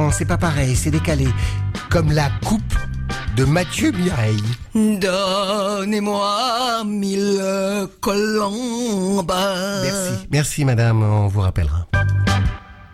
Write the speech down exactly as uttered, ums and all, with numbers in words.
Non, c'est pas pareil, c'est décalé. Comme la coupe de Mathieu Mireille. Donnez-moi mille colombes. Merci, merci madame, on vous rappellera.